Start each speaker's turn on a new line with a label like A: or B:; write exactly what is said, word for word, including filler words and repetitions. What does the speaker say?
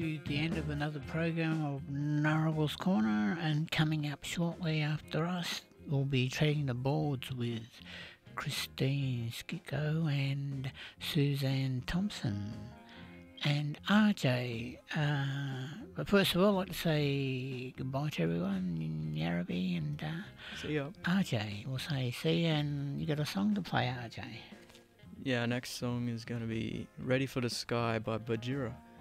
A: to the end of another program of Narwhal's Corner, and coming up shortly after us, we'll be trading the boards with Christine Skicko and Suzanne Thompson and R J. Uh, but first of all, I'd like to say goodbye to everyone in Yarrabee, and uh,
B: See ya.
A: R J will say see ya, and you got a song to play, R J.
B: Yeah, our next song is going to be Ready for the Sky by Bajira.